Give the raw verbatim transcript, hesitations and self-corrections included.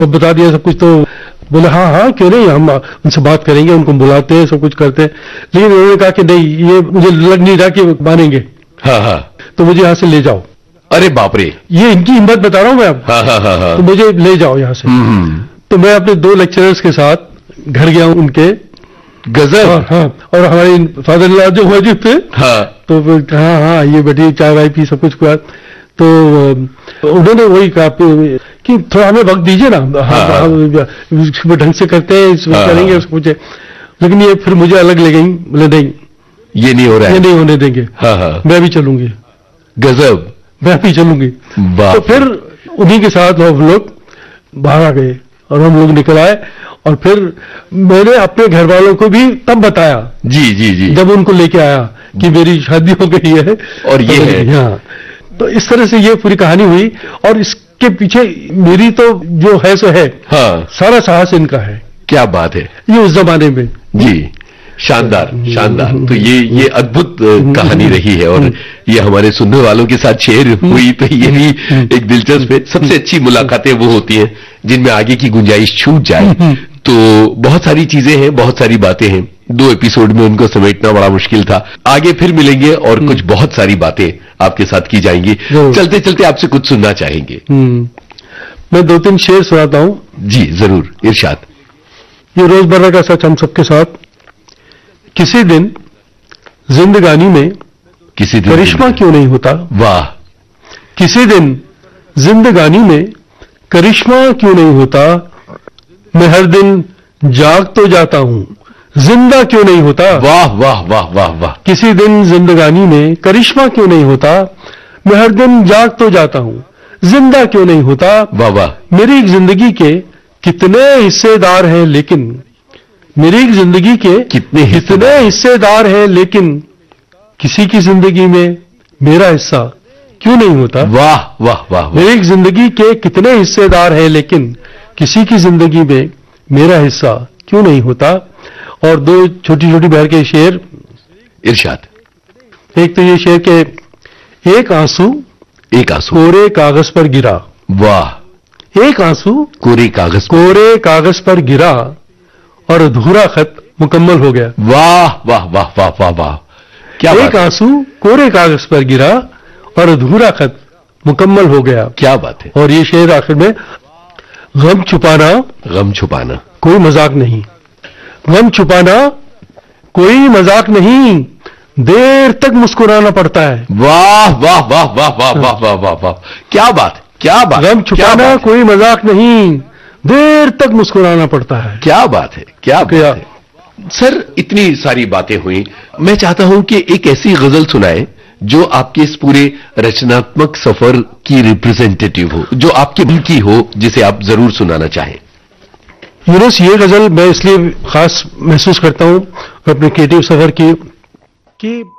اور بتا دیا سب کچھ. تو بولے ہاں ہاں کیوں نہیں, ہم ان سے بات کریں گے, ان کو بلاتے ہیں, سب کچھ کرتے ہیں. لیکن انہوں نے کہا کہ نہیں, یہ مجھے لگ نہیں رہا کہ مانیں گے. ہاں ہاں, تو مجھے یہاں سے لے جاؤ. ارے باپ رے, یہ ان کی ہمت بتا رہا ہوں میں اب. ہاں ہاں ہاں ہاں, تو مجھے لے جاؤ یہاں سے. تو میں اپنے دو لیکچررز کے ساتھ گھر گیا ہوں ان کے. غضب. ہاں, اور ہمارے فادر لا جو موجود تھے, ہاں تو ہاں ہاں یہ بیٹھی چائے وائے پی سب کچھ کیا. تو انہوں نے وہی کہا کہ تھوڑا ہمیں وقت دیجیے نا, ہم ڈھنگ سے کرتے ہیں, کریں گے اس کو. لیکن یہ پھر مجھے الگ لے گئی, بولے نہیں یہ نہیں ہو رہا ہے, یہ نہیں ہونے دیں گے. ہاں ہاں, میں بھی چلوں گی. غضب. میں بھی چلوں گی. تو پھر انہی کے ساتھ ہم لوگ باہر آ گئے اور ہم لوگ نکل آئے. اور پھر میں نے اپنے گھر والوں کو بھی تب بتایا, جی جی جی, جب ان کو لے کے آیا کہ میری شادی ہو گئی ہے اور یہ ہے. ہاں, تو اس طرح سے یہ پوری کہانی ہوئی. اور اس کے پیچھے میری تو جو ہے سو ہے, ہاں, سارا ساہس ان کا ہے. کیا بات ہے, یہ اس زمانے میں. جی, شاندار شاندار. تو یہ یہ ادبھت کہانی رہی ہے, اور یہ ہمارے سننے والوں کے ساتھ شیئر ہوئی, تو یہ بھی ایک دلچسپ ہے. سب سے اچھی ملاقاتیں وہ ہوتی ہیں جن میں آگے کی گنجائش چھوٹ جائے. تو بہت ساری چیزیں ہیں, بہت ساری باتیں ہیں, دو ایپیسوڈ میں ان کو سمیٹنا بڑا مشکل تھا. آگے پھر ملیں گے اور کچھ بہت ساری باتیں آپ کے ساتھ کی جائیں گی. چلتے چلتے آپ سے کچھ سننا چاہیں گے. میں دو تین شعر سناتا ہوں. جی ضرور, ارشاد. یہ روز مرہ کا سچ ہم سب کے ساتھ. کسی دن زندگانی میں کسی دن کرشمہ کیوں نہیں ہوتا. واہ. کسی دن زندگانی میں کرشمہ کیوں نہیں ہوتا. میں ہر دن جاگ تو جاتا ہوں, زندہ کیوں نہیں ہوتا. واہ واہ واہ واہ واہ. کسی دن زندگانی میں کرشمہ کیوں نہیں ہوتا. میں ہر دن جاگ تو جاتا ہوں, زندہ کیوں نہیں ہوتا. واہ واہ. میری ایک زندگی کے کتنے حصے دار ہیں, لیکن میری ایک زندگی کے کتنے کتنے حصے دار ہیں, لیکن کسی کی زندگی میں میرا حصہ کیوں نہیں ہوتا. واہ واہ واہ. میری ایک زندگی کے کتنے حصے دار ہیں, لیکن کسی کی زندگی میں میرا حصہ کیوں نہیں ہوتا. اور دو چھوٹی چھوٹی بہر کے شعر. ارشاد. ایک تو یہ شعر کہ ایک آنسو ایک آنسو کورے کاغذ پر گرا. واہ. ایک آنسو کورے کاغذ کورے کاغذ پر گرا اور ادھورا خط مکمل ہو گیا. واہ واہ واہ واہ واہ واہ. کیا ایک آنسو کورے کاغذ پر گرا اور ادھورا خط مکمل ہو گیا. کیا بات ہے. اور یہ شعر آخر میں, غم چھپانا غم چھپانا کوئی مذاق نہیں. غم چھپانا کوئی مذاق نہیں, دیر تک مسکرانا پڑتا ہے. واہ واہ واہ واہ واہ واہ واہ واہ واہ. کیا بات, کیا بات. غم چھپانا کوئی مذاق نہیں, دیر تک مسکرانا پڑتا ہے. کیا بات ہے, کیا بات ہے. سر اتنی ساری باتیں ہوئیں, میں چاہتا ہوں کہ ایک ایسی غزل سنائیں جو آپ کے اس پورے رچناتمک سفر کی ریپریزنٹیٹیو ہو, جو آپ کے دل کی ہو, جسے آپ ضرور سنانا چاہیں. یونس, یہ غزل میں اس لیے خاص محسوس کرتا ہوں اپنے کریٹو سفر کی کہ